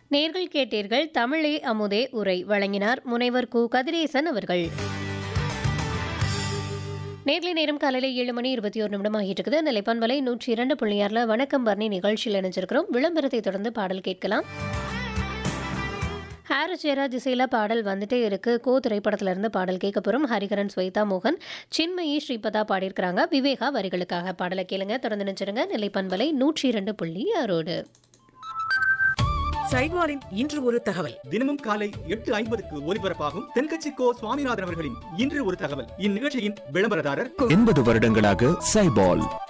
நேர்கள் கேட்டீர்கள். தமிழே அமுதே உரை வழங்கினார் முனைவர் கு கதிரேசன் அவர்கள். நேர்லை நேரம் காலையில் 7:21 ஆகிட்டு இருக்குது. நிலைப்பான்வலை 102.6 வணக்கம் பர்ணி நிகழ்ச்சியில் இணைஞ்சிருக்கிறோம். விளம்பரத்தை தொடர்ந்து பாடல் கேட்கலாம். ஹாரிஸ் ஜெயராஜ் இசையில பாடல் வந்துட்டே இருக்கு. கோ திரைப்படத்துல இருந்து பாடல் கேட்க போறோம். ஹரிகரன், ஸ்வேதா மோகன், சின்மயி, ஸ்ரீபதா பாடியிருக்கிறாங்க. விவேகா வரிகளுக்காக பாடலை கேளுங்க. தொடர்ந்து நினைச்சிருங்க. நிலைப்பான்வலை 102.6. சைட்வாரின் இன்று ஒரு தகவல். தினமும் காலை 8:50க்கு ஒலிபரப்பாகும் தென்கட்சி கோ சுவாமிநாதன் அவர்களின் இன்று ஒரு தகவல். இந்நிகழ்ச்சியின் விளம்பரதாரர் 80 வருடங்களாக சைபால்.